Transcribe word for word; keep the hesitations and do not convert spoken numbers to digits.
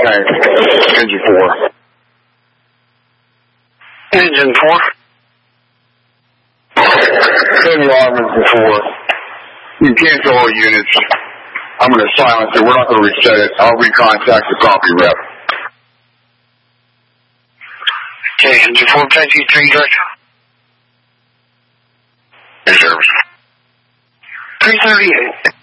Okay. Engine four. Engine four. Send the alarm engine four. You cancel all units. I'm going to silence it. We're not going to reset it. I'll recontact the property rep. Okay, engine four, ten two three, direct. In service. three thirty-eight.